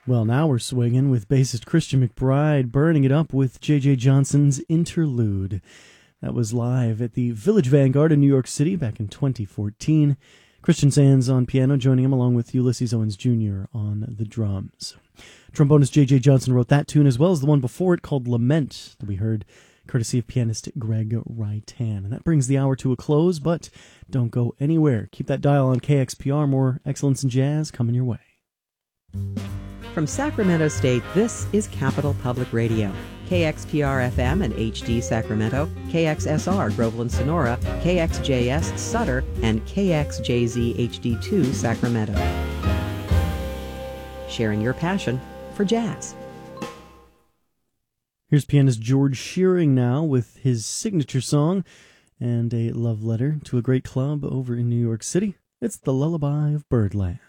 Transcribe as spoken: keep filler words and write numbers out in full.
Well, now we're swinging with bassist Christian McBride burning it up with J J. Johnson's Interlude. That was live at the Village Vanguard in New York City back in twenty fourteen. Christian Sands on piano, joining him along with Ulysses Owens Junior on the drums. Trombonist J J. Johnson wrote that tune as well as the one before it called Lament that we heard courtesy of pianist Greg Raitan. And that brings the hour to a close, but don't go anywhere. Keep that dial on K X P R. More excellence in jazz coming your way. From Sacramento State, this is Capital Public Radio. K X P R F M and H D Sacramento, K X S R Groveland Sonora, K X J S Sutter, and K X J Z H D two Sacramento. Sharing your passion for jazz. Here's pianist George Shearing now with his signature song and a love letter to a great club over in New York City. It's The Lullaby of Birdland.